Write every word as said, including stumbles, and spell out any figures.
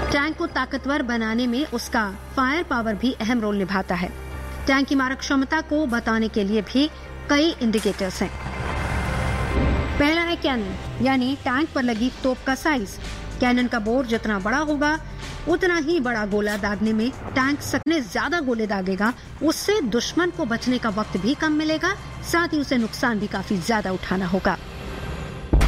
Tank को ताकतवर बनाने में उसका फायर पावर भी अहम रोल निभाता है। टैंक की मारक क्षमता को बताने के लिए भी कई इंडिकेटर्स हैं। पहला है कैनन, यानी टैंक पर लगी तोप का साइज। कैनन का बोर जितना बड़ा होगा उतना ही बड़ा गोला दागने में टैंक सतने ज्यादा गोले दागेगा, उससे दुश्मन को बचने का वक्त भी कम मिलेगा, साथ ही उसे नुकसान भी काफी ज्यादा उठाना होगा।